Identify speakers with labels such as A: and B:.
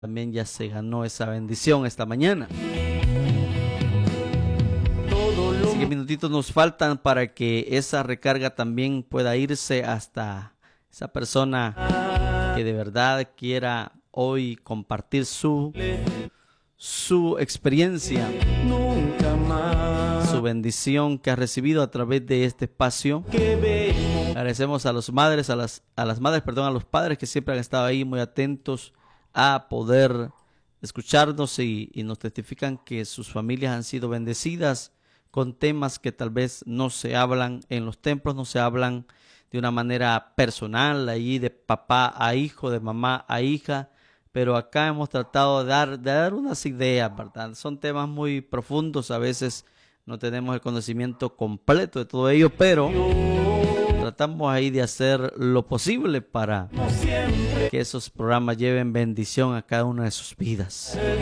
A: también ya se ganó esa bendición esta mañana. Así que minutitos nos faltan para que esa recarga también pueda irse hasta esa persona que de verdad quiera hoy compartir su experiencia, su bendición que ha recibido a través de este espacio. Agradecemos a los madres, a los padres que siempre han estado ahí muy atentos a poder escucharnos y nos testifican que sus familias han sido bendecidas con temas que tal vez no se hablan en los templos, no se hablan de una manera personal, ahí de papá a hijo, de mamá a hija, pero acá hemos tratado de dar unas ideas, ¿verdad? Son temas muy profundos, a veces no tenemos el conocimiento completo de todo ello, pero tratamos ahí de hacer lo posible para que esos programas lleven bendición a cada una de sus vidas.